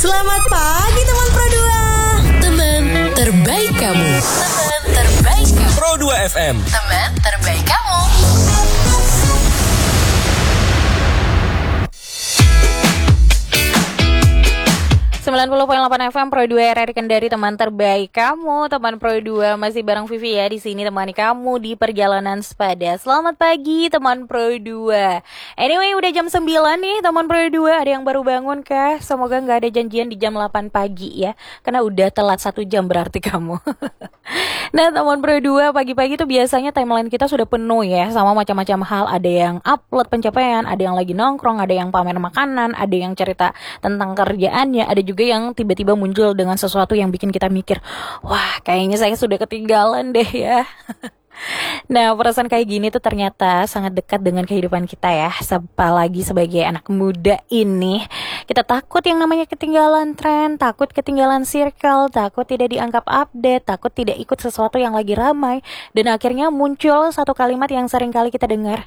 Selamat pagi teman Pro 2. Teman terbaik kamu. Teman terbaik kamu. Pro 2 FM. Teman terbaik kamu. .8 FM Pro 2 RRI Kendari, teman terbaik kamu. Teman Pro 2 masih bareng Vivi ya di sini, temani kamu di perjalanan sepada. Selamat pagi teman Pro 2. Anyway, udah jam 9 nih teman Pro 2. Ada yang baru bangun kah? Semoga gak ada janjian di jam 8 pagi ya, karena udah telat 1 jam berarti kamu. Nah teman Pro 2, pagi-pagi tuh biasanya timeline kita sudah penuh ya sama macam-macam hal. Ada yang upload pencapaian, ada yang lagi nongkrong, ada yang pamer makanan, ada yang cerita tentang kerjaannya, ada juga yang tiba-tiba muncul dengan sesuatu yang bikin kita mikir, wah kayaknya saya sudah ketinggalan deh ya. Nah perasaan kayak gini tuh ternyata sangat dekat dengan kehidupan kita ya. Apalagi sebagai anak muda ini, kita takut yang namanya ketinggalan tren, takut ketinggalan circle, takut tidak dianggap update, takut tidak ikut sesuatu yang lagi ramai. Dan akhirnya muncul satu kalimat yang sering kali kita dengar,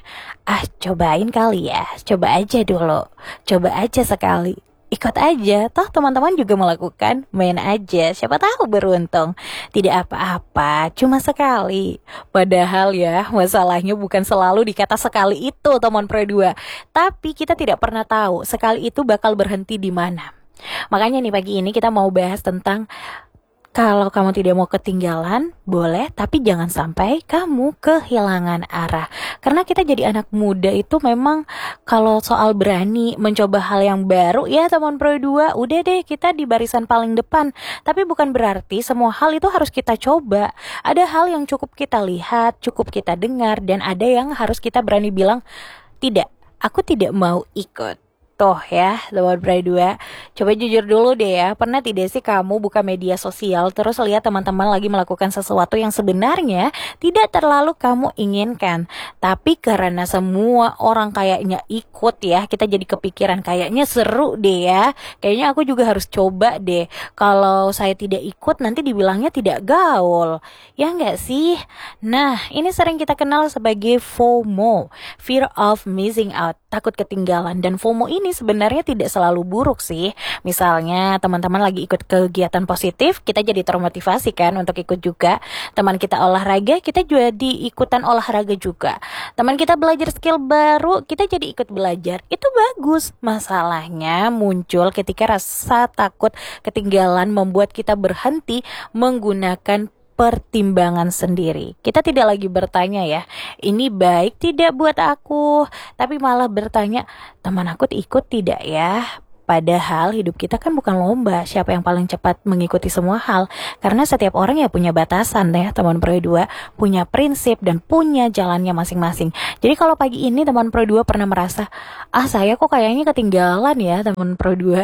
cobain kali ya, coba aja dulu, coba aja sekali, ikut aja, toh teman-teman juga melakukan, main aja, siapa tahu beruntung. Tidak apa-apa, cuma sekali. Padahal ya, masalahnya bukan selalu di kata sekali itu teman Pro 2, tapi kita tidak pernah tahu sekali itu bakal berhenti di mana. Makanya nih pagi ini kita mau bahas tentang, kalau kamu tidak mau ketinggalan, boleh, tapi jangan sampai kamu kehilangan arah. Karena kita jadi anak muda itu memang kalau soal berani mencoba hal yang baru ya teman Pro 2, udah deh kita di barisan paling depan. Tapi bukan berarti semua hal itu harus kita coba. Ada hal yang cukup kita lihat, cukup kita dengar, dan ada yang harus kita berani bilang, tidak, aku tidak mau ikut. Tuh ya teman Pro 2, coba jujur dulu deh ya, pernah tidak sih kamu buka media sosial terus lihat teman-teman lagi melakukan sesuatu yang sebenarnya tidak terlalu kamu inginkan, tapi karena semua orang kayaknya ikut ya, kita jadi kepikiran kayaknya seru deh ya, kayaknya aku juga harus coba deh. Kalau saya tidak ikut nanti dibilangnya tidak gaul, ya enggak sih? Nah ini sering kita kenal sebagai FOMO, Fear of Missing Out, takut ketinggalan. Dan FOMO ini sebenarnya tidak selalu buruk sih. Misalnya teman-teman lagi ikut kegiatan positif, kita jadi termotivasi kan untuk ikut juga. Teman kita olahraga, kita jadi ikutan olahraga juga. Teman kita belajar skill baru, kita jadi ikut belajar. Itu bagus. Masalahnya muncul ketika rasa takut ketinggalan membuat kita berhenti menggunakan pertimbangan sendiri. Kita tidak lagi bertanya ya, ini baik tidak buat aku, tapi malah bertanya, teman aku ikut tidak ya? Padahal hidup kita kan bukan lomba siapa yang paling cepat mengikuti semua hal, karena setiap orang ya punya batasan ya teman Pro 2, punya prinsip dan punya jalannya masing-masing. Jadi kalau pagi ini teman Pro 2 pernah merasa, saya kok kayaknya ketinggalan ya teman Pro 2.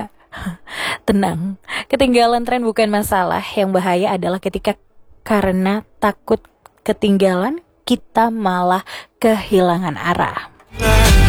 Tenang, ketinggalan tren bukan masalah. Yang bahaya adalah ketika karena takut ketinggalan, kita malah kehilangan arah.